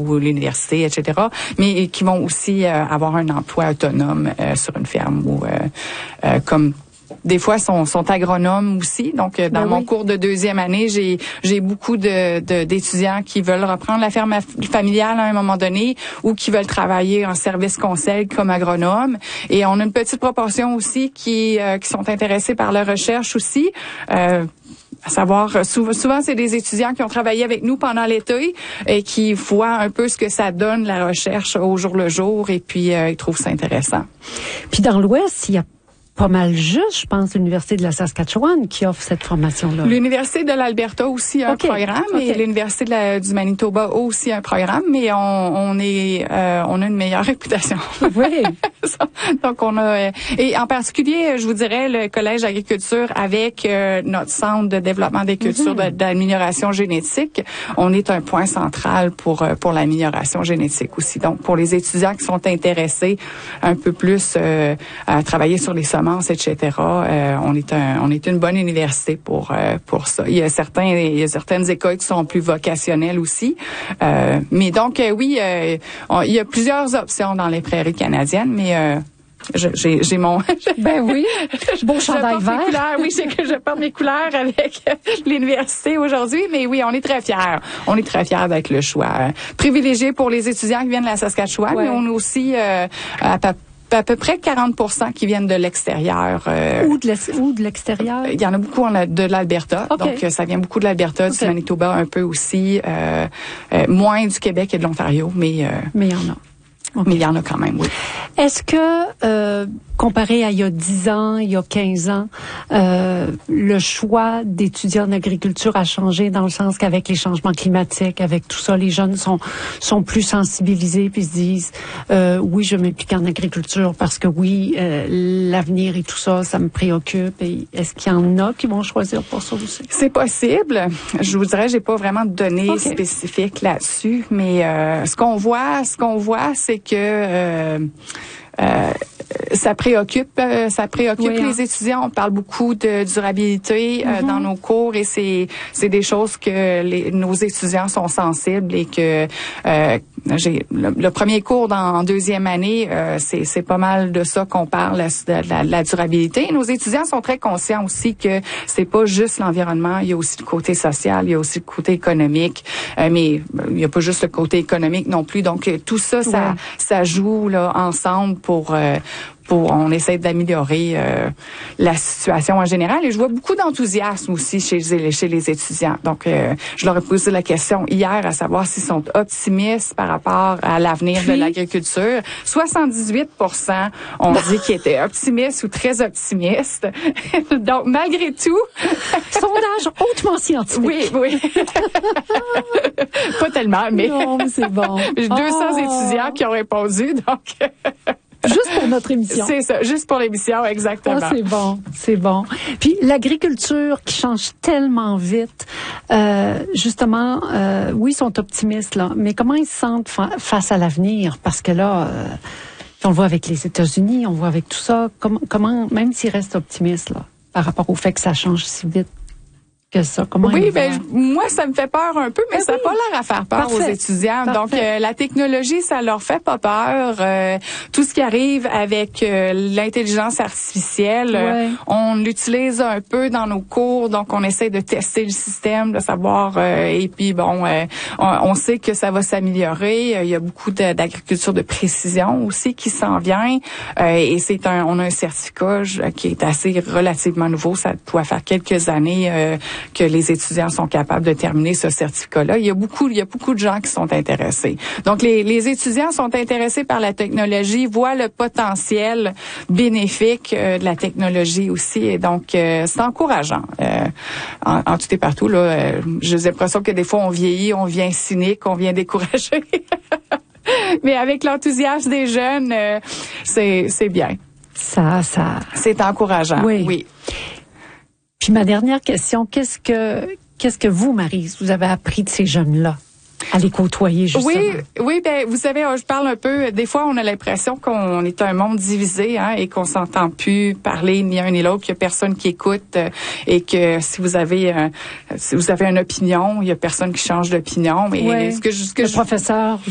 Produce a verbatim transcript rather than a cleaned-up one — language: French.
ou l'université, et cetera, mais qui vont aussi euh, avoir un emploi autonome euh, sur une ferme ou euh, euh, comme des fois sont, sont agronomes aussi. Donc, dans ben mon oui. cours de deuxième année, j'ai j'ai beaucoup de, de d'étudiants qui veulent reprendre la ferme familiale à un moment donné ou qui veulent travailler en service conseil comme agronome. Et on a une petite proportion aussi qui euh, qui sont intéressés par la recherche aussi. Euh, À savoir, souvent, souvent, c'est des étudiants qui ont travaillé avec nous pendant l'été et qui voient un peu ce que ça donne, la recherche, au jour le jour, et puis euh, ils trouvent ça intéressant. Puis dans l'Ouest, il y a pas mal juste, je pense, l'Université de la Saskatchewan qui offre cette formation-là. L'Université de l'Alberta aussi a okay. un programme okay. et l'Université de la, du Manitoba a aussi un programme, mais on, on est, euh, on a une meilleure réputation. Oui. Donc on a, et en particulier, je vous dirais, le Collège d'agriculture avec euh, notre centre de développement des cultures mm-hmm. de, d'amélioration génétique, on est un point central pour pour l'amélioration génétique aussi. Donc pour les étudiants qui sont intéressés un peu plus euh, à travailler sur les semences, et cetera. Euh, on est un, on est une bonne université pour euh, pour ça. Il y a certains, il y a certaines écoles qui sont plus vocationnelles aussi. Euh, mais donc euh, oui, euh, on, il y a plusieurs options dans les prairies canadiennes, mais euh, Je, j'ai, j'ai mon... ben oui, beau chandail vert. Couleurs, oui, c'est que je porte mes couleurs avec l'université aujourd'hui, mais oui, on est très fiers. On est très fiers d'être le choix euh, privilégié pour les étudiants qui viennent de la Saskatchewan, ouais. mais on a aussi euh, à, à peu près quarante pour cent qui viennent de l'extérieur. Euh, ou, de ou de l'extérieur? Il y en a beaucoup en, de l'Alberta, okay. donc ça vient beaucoup de l'Alberta, okay. du Manitoba un peu aussi, euh, euh, moins du Québec et de l'Ontario, mais... Euh, mais il y en a. Okay. Mais il y en a quand même, oui. Est-ce que, euh, comparé à il y a dix ans, il y a quinze ans, euh, le choix d'étudier en agriculture a changé dans le sens qu'avec les changements climatiques, avec tout ça, les jeunes sont sont plus sensibilisés puis se disent euh, oui, je m'implique en agriculture parce que oui, euh, l'avenir et tout ça, ça me préoccupe. Et est-ce qu'il y en a qui vont choisir pour ça aussi? C'est possible. Je vous dirais, j'ai pas vraiment de données okay. spécifiques là-dessus, mais euh, ce qu'on voit, ce qu'on voit, c'est que euh, euh, ça préoccupe, euh, ça préoccupe oui, les hein. étudiants. On parle beaucoup de durabilité euh, mm-hmm. dans nos cours et c'est c'est des choses que les, nos étudiants sont sensibles et que euh, j'ai le, le premier cours dans en deuxième année, euh, c'est c'est pas mal de ça qu'on parle de la, la durabilité. Et nos étudiants sont très conscients aussi que c'est pas juste l'environnement, il y a aussi le côté social, il y a aussi le côté économique, euh, mais il y a pas juste le côté économique non plus. Donc tout ça, ça ouais. ça joue là ensemble pour euh, pour on essaie d'améliorer euh, la situation en général. Et je vois beaucoup d'enthousiasme aussi chez, chez les étudiants. Donc, euh, je leur ai posé la question hier à savoir s'ils sont optimistes par rapport à l'avenir Puis, de l'agriculture. soixante-dix-huit pour cent ont dit qu'ils étaient optimistes ou très optimistes. Donc, malgré tout... Sondage hautement scientifique. Oui, oui. Pas tellement, mais... Non, mais c'est bon. J'ai deux cents oh. étudiants qui ont répondu, donc... Juste pour notre émission. C'est ça, juste pour l'émission, exactement. Ah, c'est bon, c'est bon. Puis l'agriculture qui change tellement vite, euh, justement, euh, oui, ils sont optimistes, là, mais comment ils se sentent fa- face à l'avenir? Parce que là, euh, on le voit avec les États-Unis, on le voit avec tout ça, comment, comment même s'ils restent optimistes, là, par rapport au fait que ça change si vite? Que ça. Comment oui, ben moi ça me fait peur un peu, mais ben ça n'a oui. pas l'air à faire peur Parfait. aux étudiants. Parfait. Donc euh, la technologie, ça leur fait pas peur. Euh, tout ce qui arrive avec euh, l'intelligence artificielle, ouais. euh, on l'utilise un peu dans nos cours, donc on essaie de tester le système, de savoir. Euh, et puis bon, euh, on, on sait que ça va s'améliorer. Il y a beaucoup de, d'agriculture de précision aussi qui s'en vient. Euh, et c'est un, on a un certificat qui est assez relativement nouveau. Ça doit faire quelques années. Euh, que les étudiants sont capables de terminer ce certificat-là. Il y a beaucoup, il y a beaucoup de gens qui sont intéressés. Donc, les, les étudiants sont intéressés par la technologie, voient le potentiel bénéfique euh, de la technologie aussi, et donc euh, c'est encourageant. Euh, en, en tout et partout, là, euh, j'ai l'impression que des fois on vieillit, on vient cynique, on vient découragé. Mais avec l'enthousiasme des jeunes, euh, c'est c'est bien. Ça, ça. C'est encourageant. Oui. oui. Puis ma dernière question, qu'est-ce que qu'est-ce que vous, Maryse, vous avez appris de ces jeunes-là à les côtoyer justement? Oui, oui, ben vous savez, je parle un peu. Des fois, on a l'impression qu'on est un monde divisé, hein, et qu'on s'entend plus parler ni un ni l'autre, qu'il y a personne qui écoute, euh, et que si vous avez euh, si vous avez une opinion, il y a personne qui change d'opinion. Mais ouais, ce que, ce que le je, professeur